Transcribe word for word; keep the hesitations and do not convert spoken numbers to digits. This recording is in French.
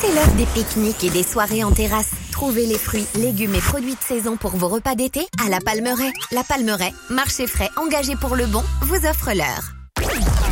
C'est l'heure des pique-niques et des soirées en terrasse. Trouvez les fruits, légumes et produits de saison pour vos repas d'été à La Palmeraie. La Palmeraie, marché frais engagé pour le bon, vous offre l'heure.